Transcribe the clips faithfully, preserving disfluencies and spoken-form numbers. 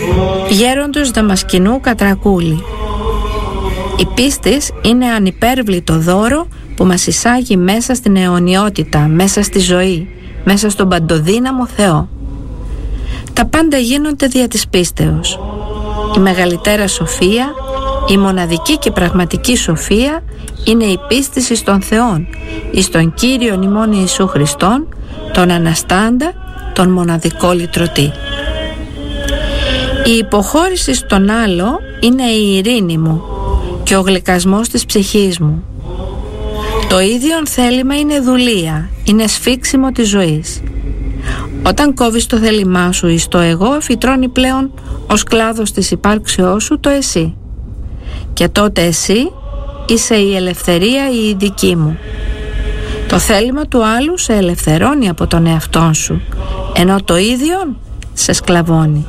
Γέροντος Δαμασκηνού Κατρακούλη. Η πίστη είναι ανυπέρβλητο δώρο που μας εισάγει μέσα στην αιωνιότητα, μέσα στη ζωή, μέσα στον παντοδύναμο Θεό. Τα πάντα γίνονται δια της πίστεως. Η μεγαλύτερα σοφία, η μοναδική και πραγματική σοφία είναι η πίστηση στον Θεόν, εις τον Κύριον ημών Ιησού Χριστόν, τον Αναστάντα, τον μοναδικό λυτρωτή. Η υποχώρηση στον άλλο είναι η ειρήνη μου και ο γλυκασμός της ψυχής μου. Το ίδιον θέλημα είναι δουλεία, είναι σφίξιμο της ζωής. Όταν κόβεις το θέλημά σου εις το εγώ, φυτρώνει πλέον ως κλάδος της υπάρξεώς σου το εσύ. Και τότε εσύ είσαι η ελευθερία η δική μου. Το θέλημα του άλλου σε ελευθερώνει από τον εαυτόν σου, ενώ το ίδιον σε σκλαβώνει.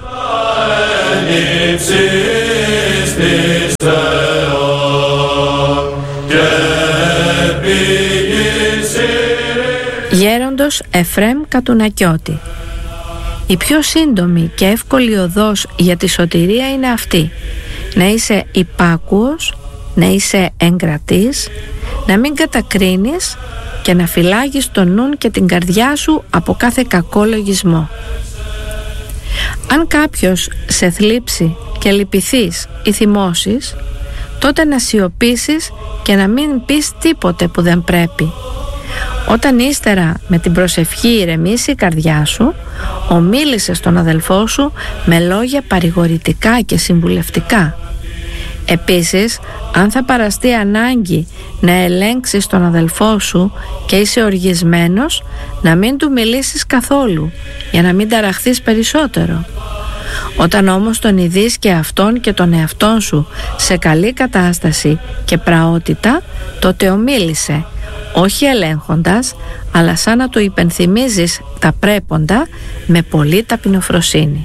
Γέροντος Εφραίμ Κατουνακιώτη. Η πιο σύντομη και εύκολη οδός για τη σωτηρία είναι αυτή: να είσαι υπάκουος, να είσαι εγκρατής, να μην κατακρίνεις και να φυλάγεις τον νουν και την καρδιά σου από κάθε κακό λογισμό. Αν κάποιος σε θλίψει και λυπηθείς ή θυμώσεις, τότε να σιωπήσεις και να μην πεις τίποτε που δεν πρέπει. Όταν ύστερα με την προσευχή ηρεμήσει η καρδιά σου, ομίλησε στον αδελφό σου με λόγια παρηγορητικά και συμβουλευτικά. Επίσης, αν θα παραστεί ανάγκη να ελέγξεις τον αδελφό σου και είσαι οργισμένος, να μην του μιλήσεις καθόλου, για να μην ταραχθείς περισσότερο. Όταν όμως τον ειδείς και αυτόν και τον εαυτόν σου σε καλή κατάσταση και πραότητα, τότε ομίλησε, όχι ελέγχοντας, αλλά σαν να του υπενθυμίζεις τα πρέποντα με πολύ ταπεινοφροσύνη.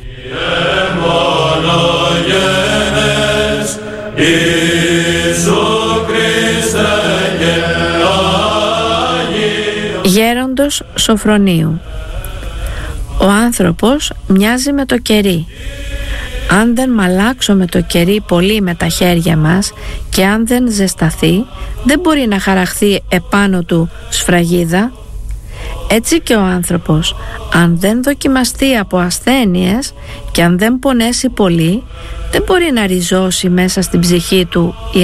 Γέροντος Σοφρονίου. Ο άνθρωπος μοιάζει με το κερί. Αν δεν μαλάξουμε το κερί πολύ με τα χέρια μας και αν δεν ζεσταθεί, δεν μπορεί να χαραχθεί επάνω του σφραγίδα. Έτσι και ο άνθρωπος, αν δεν δοκιμαστεί από ασθένειες και αν δεν πονέσει πολύ, δεν μπορεί να ριζώσει μέσα στην ψυχή του η